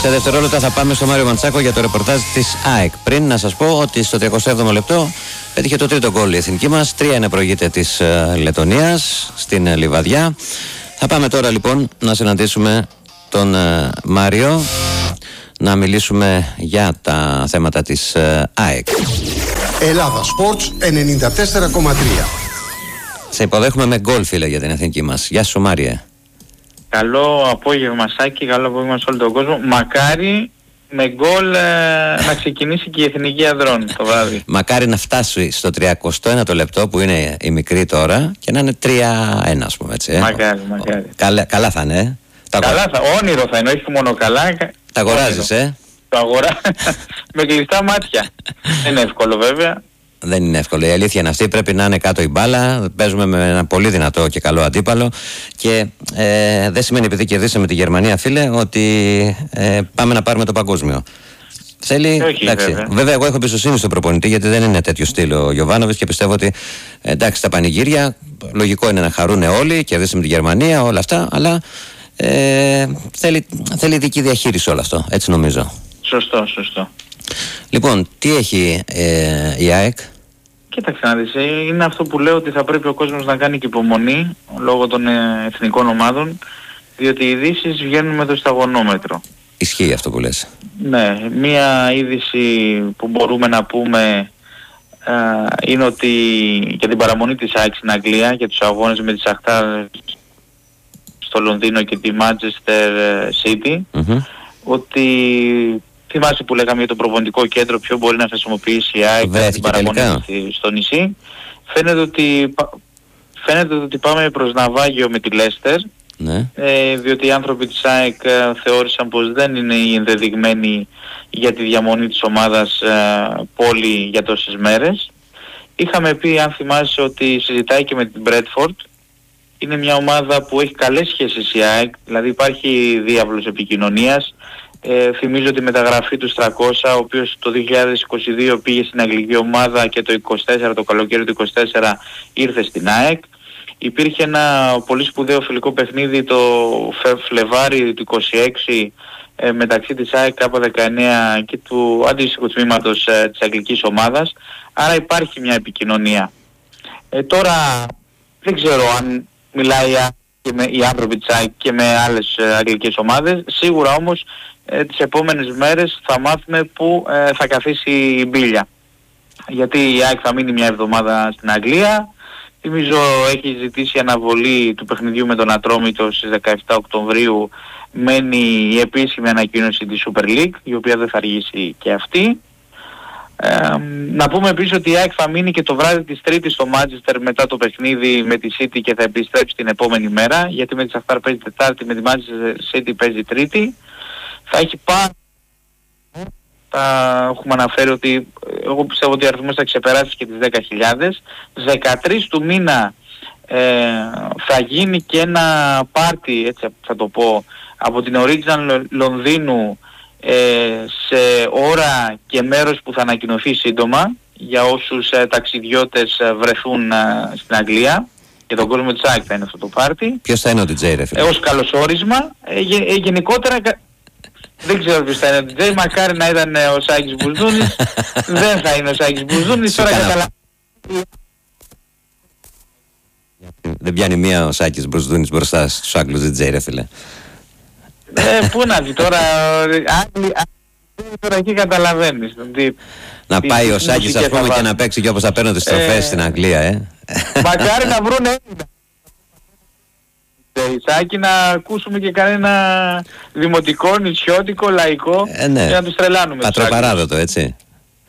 Σε δευτερόλεπτα θα πάμε στο Μάριο Μαντσάκο για το ρεπορτάζ της ΑΕΚ. Πριν να σας πω ότι στο 37ο λεπτό πέτυχε το τρίτο γκολ η εθνική μας. 3-1 προηγείται της Λετωνίας στην Λιβαδιά. Θα πάμε τώρα λοιπόν να συναντήσουμε τον Μάριο, να μιλήσουμε για τα θέματα της ΑΕΚ. Ελλάδα Sports 94,3. Σε υποδέχομαι με γκολ, φίλε, για την εθνική μας. Γεια σου, Μάριε. Καλό απόγευμα, Σάκη, καλό απόγευμα σε όλο τον κόσμο. Μακάρι με γκολ να ξεκινήσει και η εθνική ανδρών το βράδυ. Μακάρι να φτάσει στο 31ο λεπτό που είναι η μικρή τώρα και να είναι 3-1, ας πούμε, έτσι. Μακάρι. Καλά θα είναι. Όνειρο θα είναι, όχι μόνο καλά. Τα αγοράζεις, Το αγοράζω με κλειστά μάτια. Δεν είναι εύκολο βέβαια. Δεν είναι εύκολο. Η αλήθεια είναι αυτή. Πρέπει να είναι κάτω η μπάλα. Παίζουμε με ένα πολύ δυνατό και καλό αντίπαλο. Και δεν σημαίνει επειδή κερδίσαμε τη Γερμανία, φίλε, ότι πάμε να πάρουμε το παγκόσμιο. Θέλει. Όχι, βέβαια, εγώ έχω εμπιστοσύνη στον προπονητή, γιατί δεν είναι τέτοιο στυλ ο Γιοβάνοβιτς και πιστεύω ότι εντάξει, τα πανηγύρια λογικό είναι να χαρούν όλοι. Κερδίσαμε τη Γερμανία, όλα αυτά. Αλλά θέλει ειδική διαχείριση όλο αυτό. Έτσι νομίζω. Σωστό. Λοιπόν, τι έχει η ΑΕΚ? Κοίταξε να δεις, είναι αυτό που λέω, ότι θα πρέπει ο κόσμος να κάνει και υπομονή λόγω των εθνικών ομάδων, διότι οι ειδήσεις βγαίνουν με το σταγονόμετρο. Ισχύει αυτό που λες. Ναι, μία είδηση που μπορούμε να πούμε είναι ότι για την παραμονή της ΑΕΚ στην Αγγλία, για τους αγώνες με τη Σαχτάρ στο Λονδίνο και τη Manchester City, ότι θυμάσαι που λέγαμε για το προπονητικό κέντρο, ποιο μπορεί να χρησιμοποιήσει η ΑΕΚ για την παραμονή στο νησί. Φαίνεται ότι πάμε προς ναυάγιο με τη Λέστερ, ναι. Διότι οι άνθρωποι της ΑΕΚ θεώρησαν πως δεν είναι οι ενδεδειγμένοι για τη διαμονή της ομάδας πόλη για τόσες μέρες. Είχαμε πει, αν θυμάσαι, ότι συζητάει και με την Bradford. Είναι μια ομάδα που έχει καλές σχέσεις η ΑΕΚ, δηλαδή υπάρχει διάβλος επικοινωνίας. Θυμίζω τη μεταγραφή του Στρακώσα, ο οποίος το 2022 πήγε στην αγγλική ομάδα και το καλοκαίρι του 2024 ήρθε στην ΑΕΚ. Υπήρχε ένα πολύ σπουδαίο φιλικό παιχνίδι το Φλεβάρι του 2026 μεταξύ της ΑΕΚ K19 και του αντίστοιχου τμήματος της αγγλικής ομάδας. Άρα υπάρχει μια επικοινωνία. Τώρα δεν ξέρω αν μιλάει και με οι άνθρωποι της ΑΕΚ και με άλλες αγγλικές ομάδες. Σίγουρα όμως τις επόμενες μέρες θα μάθουμε πού θα καθίσει η μπίλια. Γιατί η ΑΕΚ θα μείνει μια εβδομάδα στην Αγγλία. Θυμίζω έχει ζητήσει αναβολή του παιχνιδιού με τον Ατρόμητο στις 17 Οκτωβρίου. Μένει η επίσημη ανακοίνωση της Super League, η οποία δεν θα αργήσει και αυτή. Να πούμε επίσης ότι η ΑΕΚ θα μείνει και το βράδυ της Τρίτης στο Manchester μετά το παιχνίδι με τη City και θα επιστρέψει την επόμενη μέρα, γιατί με τη Σαχτάρ παίζει Τετάρτη, με τη Manchester City παίζει Τρίτη. Θα έχει έχουμε αναφέρει ότι εγώ πιστεύω ότι ο αριθμός θα ξεπεράσει και τις 10.000. 13 του μήνα θα γίνει και ένα πάρτι, έτσι θα το πω, από την Original Λονδίνου σε ώρα και μέρος που θα ανακοινωθεί σύντομα για όσους ταξιδιώτες βρεθούν στην Αγγλία. Και τον κόσμο της ΑΕΚ θα είναι αυτό το πάρτι. Ποιος θα είναι ο DJ, ρε φίλε? Ως καλωσόρισμα. Γενικότερα δεν ξέρω ποιος θα είναι ο DJ. Μακάρι να ήταν ο Σάκης Μπουζούνης. Δεν θα είναι ο Σάκης Μπουζούνης. Τώρα καταλαβαίνω. Δεν πιάνει μία ο Σάκης Μπουζούνης μπροστά στους Άγγλους DJ, ρε φίλε. Πού να δει τώρα. Τώρα εκεί καταλαβαίνεις. Να πάει ο Σάκης, ας πούμε, και να παίξει και όπως θα παίρνουν τις τροφές στην Αγγλία, Μακάρι να βρούνε Σάκη, να ακούσουμε και κανένα δημοτικό, νησιώτικο, λαϊκό και να τους τρελάνουμε. Πατροπαράδοτο, έτσι.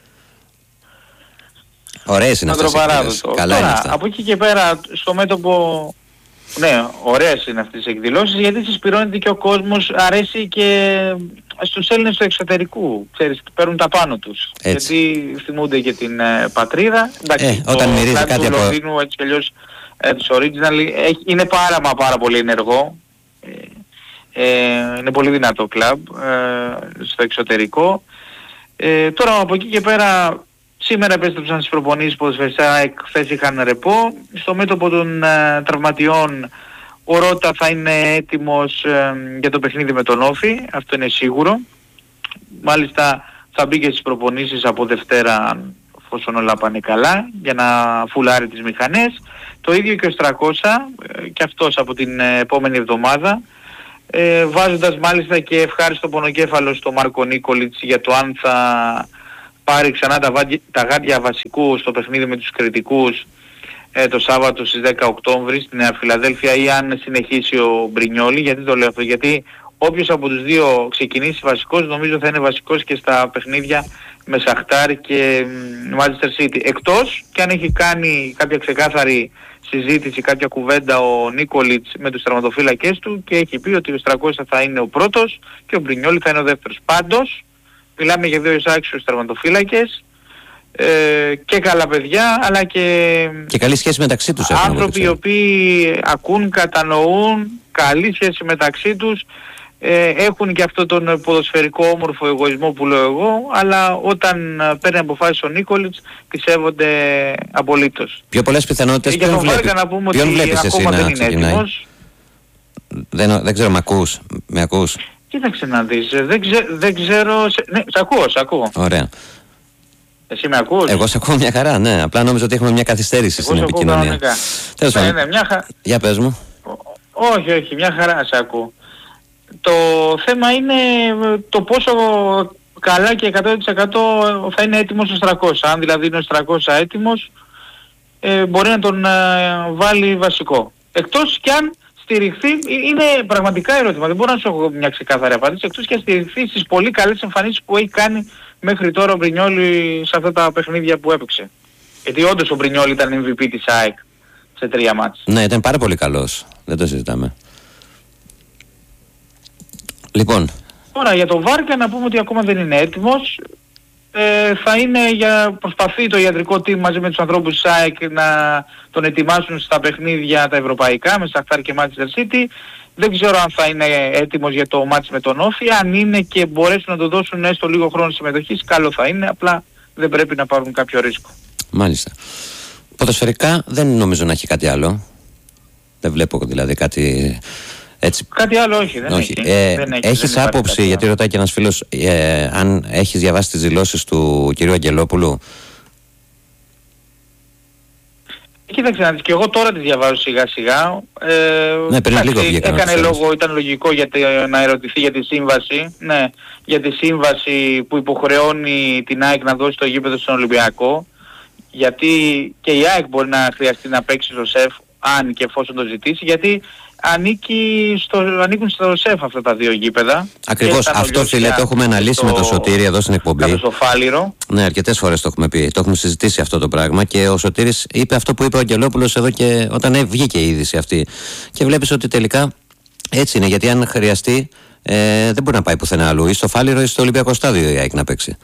Ωραίες είναι αυτές οι εκδηλώσεις. Καλά είναι αυτά. Από εκεί και πέρα στο μέτωπο, ναι, ωραίες είναι αυτές οι εκδηλώσεις, γιατί συσπηρώνεται και ο κόσμος, αρέσει και στους Έλληνες του εξωτερικού, ξέρεις, παίρνουν τα πάνω τους. Έτσι. Γιατί θυμούνται και την πατρίδα. Εντάξει, όταν μυρίζει κάτι από Λονδίνου, έτσι κι αλλιώς της Original είναι πάρα πολύ ενεργό. Είναι πολύ δυνατό κλαμπ στο εξωτερικό. Τώρα από εκεί και πέρα, σήμερα επέστρεψαν στις προπονήσεις ποδοσφαιριστές, χθες είχαν ρεπό. Στο μέτωπο των τραυματιών ο Ρώτα θα είναι έτοιμος για το παιχνίδι με τον Όφη, αυτό είναι σίγουρο. μάλιστα θα μπει και στις προπονήσεις από Δευτέρα, εφόσον όλα πάνε καλά, για να φουλάρει τις μηχανές. Το ίδιο και ο Στρακόσα, και αυτός από την επόμενη εβδομάδα, βάζοντας μάλιστα και ευχάριστο πονοκέφαλο στο Μάρκο Νίκολιτς για το αν θα πάρει ξανά τα γάντια βασικού στο παιχνίδι με τους κριτικούς το Σάββατο στις 10 Οκτώβρη στη Νέα Φιλαδέλφια, ή αν συνεχίσει ο Μπρινιόλι. Γιατί το λέω αυτό? Γιατί όποιος από τους δύο ξεκινήσει βασικός, νομίζω θα είναι βασικός και στα παιχνίδια με Σαχτάρ και Manchester City. Εκτός και αν έχει κάνει κάποια ξεκάθαρη συζήτηση, κάποια κουβέντα ο Νίκολιτς με τους τερματοφύλακες του και έχει πει ότι ο Στρακόσα θα είναι ο πρώτος και ο Μπρινιόλι θα είναι ο δεύτερος. Πάντως, μιλάμε για δύο εισάξιους τερματοφύλακες, και καλά παιδιά, αλλά και καλή σχέση μεταξύ τους. Άνθρωποι οι οποίοι ακούν, κατανοούν, καλή σχέση μεταξύ τους, έχουν και αυτό τον ποδοσφαιρικό όμορφο εγωισμό που λέω εγώ, αλλά όταν παίρνει αποφάσεις ο Νίκολιτς τις σέβονται απολύτως. Πιο πολλές πιθανότητες για τον Βάρκα να πούμε ότι ακόμα δεν είναι έτοιμος. Δεν ξέρω, με ακούς? Κοίταξε να δεις, δεν ξέρω, ναι, σ' ακούω. Ωραία. Εσύ με ακούς? Εγώ σε ακούω μια χαρά, ναι. Απλά νόμιζα ότι έχουμε μια καθυστέρηση στην επικοινωνία. Τέλος πάντων. Για πες μου. Όχι, μια χαρά σε ακούω. Το θέμα είναι το πόσο καλά και 100% θα είναι έτοιμος ο Στρακόσα. Αν δηλαδή είναι ο Στρακόσα έτοιμος, μπορεί να τον βάλει βασικό. Εκτός κι αν στηριχθεί, είναι πραγματικά ερώτημα, δεν μπορώ να σου έχω μια ξεκάθαρη απάντηση, εκτός και αν στηριχθεί στις πολύ καλές εμφανίσεις που έχει κάνει μέχρι τώρα ο Μπρινιόλι σε αυτά τα παιχνίδια που έπαιξε. Γιατί όντως ο Μπρινιόλι ήταν MVP της ΑΕΚ σε 3 μάτς. Ναι, ήταν πάρα πολύ καλός. Δεν το συζητάμε. Λοιπόν. Τώρα για τον Βάρκα να πούμε ότι ακόμα δεν είναι έτοιμος. Θα είναι προσπαθεί το ιατρικό team μαζί με τους ανθρώπους της ΑΕΚ να τον ετοιμάσουν στα παιχνίδια τα ευρωπαϊκά με Σαχτάρ και Manchester City. Δεν ξέρω αν θα είναι έτοιμος για το μάτς με τον Όφη. Αν είναι και μπορέσουν να το δώσουν έστω λίγο χρόνο συμμετοχής, καλό θα είναι. Απλά δεν πρέπει να πάρουν κάποιο ρίσκο. Μάλιστα. Ποδοσφαιρικά δεν νομίζω να έχει κάτι άλλο. Δεν βλέπω δηλαδή κάτι έτσι. Κάτι άλλο όχι, δεν όχι. έχει. Έχεις άποψη, γιατί ρωτάει και ένας φίλος, αν έχεις διαβάσει τις δηλώσεις του κυρίου Αγγελόπουλου? Κοίταξε να δεις, και εγώ τώρα τις διαβάζω σιγά σιγά. Ναι, πριν λίγο βγήκαν. Έκανε λόγο, ήταν λογικό να ερωτηθεί για τη σύμβαση. Ναι, για τη σύμβαση που υποχρεώνει την ΑΕΚ να δώσει το γήπεδο στον Ολυμπιακό. Γιατί και η ΑΕΚ μπορεί να χρειαστεί να παίξει στο ΣΕΦ, αν και εφόσον το ζητήσει, γιατί ανήκουν στο ΣΕΦ αυτά τα δύο γήπεδα. Ακριβώς, αυτό φίλε το έχουμε αναλύσει με το Σωτήρη εδώ στην εκπομπή. Στο Φάληρο. Ναι, αρκετές φορές το έχουμε πει, το έχουμε συζητήσει αυτό το πράγμα και ο Σωτήρης είπε αυτό που είπε ο Αγγελόπουλος εδώ και όταν βγήκε η είδηση αυτή. Και βλέπεις ότι τελικά έτσι είναι, γιατί αν χρειαστεί δεν μπορεί να πάει πουθενά αλλού, ή στο Φάληρο ή στο Ολυμπιακό Στάδιο η ΑΕΚ να παίξει.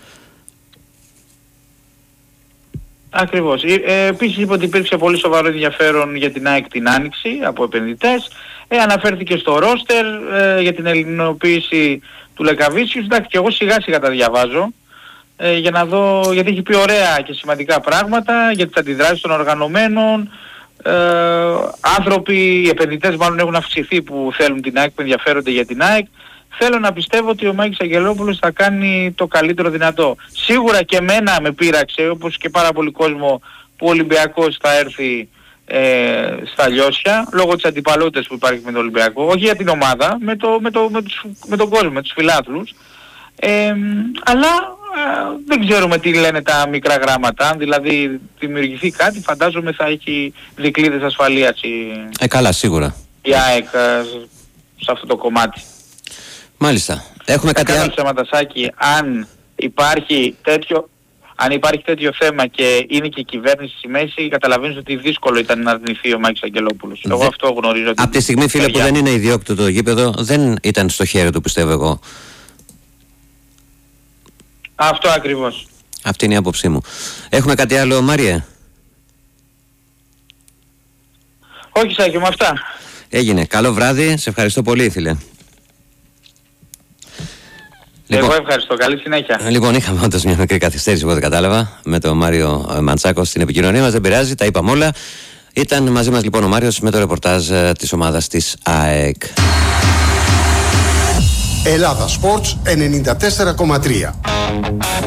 Ακριβώς. Επίσης είπε ότι υπήρξε πολύ σοβαρό ενδιαφέρον για την ΑΕΚ την Άνοιξη από επενδυτές. Αναφέρθηκε στο ρόστερ για την ελληνοποίηση του Λεκαβίσιους. Εντάξει, και εγώ σιγά σιγά τα διαβάζω για να δω, γιατί έχει πει ωραία και σημαντικά πράγματα για τις αντιδράσεις των οργανωμένων. Άνθρωποι, οι επενδυτές μάλλον έχουν αυξηθεί που θέλουν την ΑΕΚ, που ενδιαφέρονται για την ΑΕΚ. Θέλω να πιστεύω ότι ο Μάκης Αγγελόπουλος θα κάνει το καλύτερο δυνατό. Σίγουρα και εμένα με πείραξε, όπως και πάρα πολύ κόσμο, που ο Ολυμπιακός θα έρθει στα Λιώσια, λόγω της αντιπαλότητας που υπάρχει με τον Ολυμπιακό, όχι για την ομάδα, με τον κόσμο, με τους φιλάθλους. Αλλά δεν ξέρουμε τι λένε τα μικρά γράμματα. Αν δηλαδή δημιουργηθεί κάτι, φαντάζομαι θα έχει δικλείδες ασφαλείας καλά, σίγουρα η ΑΕΚ σε αυτό το κομμάτι. Μάλιστα. Έχουμε κάτι άλλο. Αν υπάρχει τέτοιο θέμα και είναι και η κυβέρνηση στη μέση, καταλαβαίνεις ότι δύσκολο ήταν να αρνηθεί ο Μάκης Αγγελόπουλος. Εγώ αυτό γνωρίζω. Από τη στιγμή, φίλε, που δεν είναι ιδιόκτητο το γήπεδο, δεν ήταν στο χέρι του, πιστεύω εγώ. Αυτό ακριβώς. Αυτή είναι η άποψή μου. Έχουμε κάτι άλλο, Μάριε? Όχι, Σάκη, με αυτά. Έγινε. Καλό βράδυ. Σε ευχαριστώ πολύ, φίλε. Εγώ ευχαριστώ. Καλή συνέχεια. Λοιπόν, είχαμε όντως μια μικρή καθυστέρηση, οπότε κατάλαβα, με τον Μάριο Μαντσάκο στην επικοινωνία μας. Δεν πειράζει, τα είπαμε όλα. Ήταν μαζί μας λοιπόν ο Μάριος με το ρεπορτάζ της ομάδας της ΑΕΚ. Ελλάδα Sports 94,3.